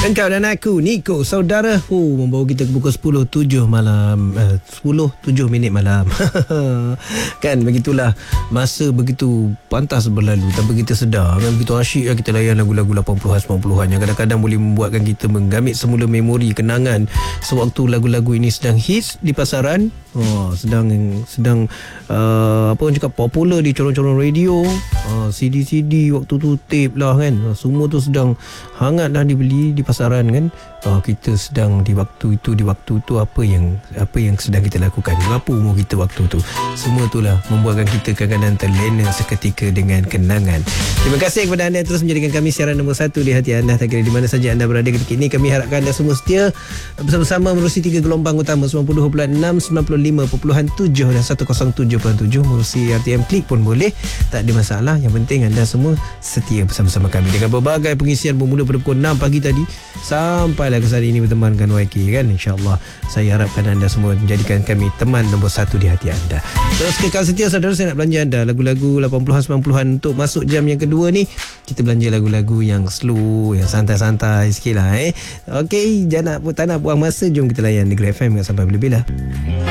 Engkau dan aku, Niko, saudara membawa kita ke pukul 10.07 malam. 10.07 minit malam. Kan, begitulah. Masa begitu pantas berlalu tanpa kita sedar. Kan, begitu asyik kita layan lagu-lagu 80-an, 90-an yang kadang-kadang boleh membuatkan kita menggamit semula memori, kenangan sewaktu lagu-lagu ini sedang hits di pasaran. Sedang apa orang cakap, popular di corong-corong radio, CD-CD waktu tu, tape lah kan. Semua tu sedang hangat dah dibeli di pasaran kan. Kita sedang di waktu itu apa yang sedang kita lakukan, berapa umur kita waktu tu. Semua itulah membuatkan kita kadang-kadang terlena seketika dengan kenangan. Terima kasih kepada anda yang terus menjadikan kami siaran nombor 1 di hati anda. Tak kira di mana saja anda berada ketika ini, kami harapkan anda semua setia bersama-sama menerusi 3 gelombang utama 90.6, 95.7 dan 107.7. Menerusi RTM Klik pun boleh, tak ada masalah. Yang penting anda semua setia bersama-sama kami dengan berbagai pengisian bermula pada pukul 6 pagi tadi sampailah ke saat ini bertemankan YK kan. InsyaAllah saya harapkan anda semua menjadikan kami teman nombor 1 di hati anda. Terus kekal setia saudara, saya nak belanja anda lagu-lagu 80-an 90-an. Untuk masuk jam yang kedua ni, kita belanja lagu-lagu yang slow, yang santai-santai sikit lah. Okey, tak nak buang masa, jom kita layan di Grab FM sampai bila-bila.